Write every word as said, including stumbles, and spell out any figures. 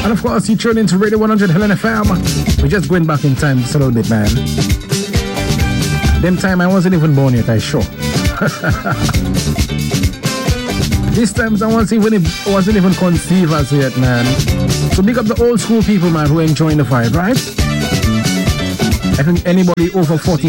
And of course, you tune into Radio one hundred Helen F M. We're just going back in time just a little bit, man. Them time I wasn't even born yet, I sure. These times I wasn't even, wasn't even conceived as yet, man. So big up the old school people, man, who are enjoying the vibe, right? I think anybody over forty